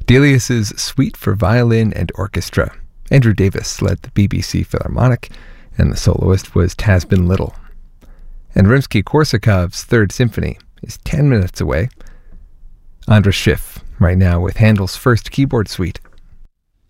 Delius's Suite for Violin and Orchestra. Andrew Davis led the BBC Philharmonic, and the soloist was Tasman Little. And Rimsky-Korsakov's Third Symphony is 10 minutes away. Andras Schiff, right now with Handel's First Keyboard Suite.